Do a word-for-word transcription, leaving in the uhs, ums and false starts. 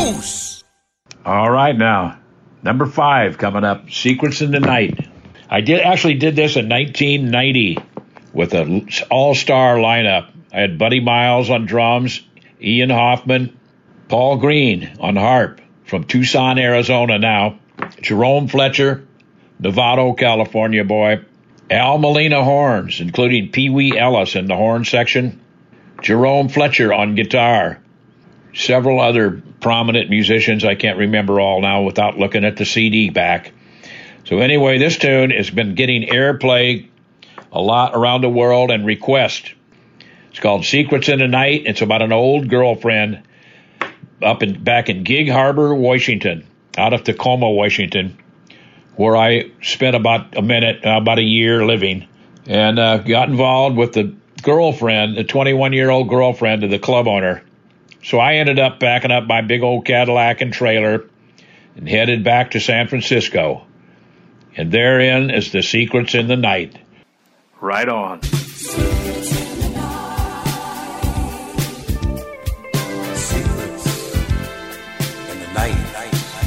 Deuce. All right, now, number five coming up, Secrets in the Night. I did actually did this in nineteen ninety with an all-star lineup. I had Buddy Miles on drums, Ian Hoffman, Paul Green on harp from Tucson, Arizona now, Jerome Fletcher, Novato, California boy, Al Molina horns, including Pee Wee Ellis in the horn section, Jerome Fletcher on guitar, several other prominent musicians I can't remember all now without looking at the C D back. So anyway, this tune has been getting airplay a lot around the world and request. It's called Secrets in the Night. It's about an old girlfriend up in back in Gig Harbor, Washington, out of Tacoma, Washington, where I spent about a minute, uh, about a year living, and uh, got involved with the girlfriend, the twenty-one-year-old girlfriend of the club owner. So I ended up backing up my big old Cadillac and trailer and headed back to San Francisco. And therein is the Secrets in the Night. Right on.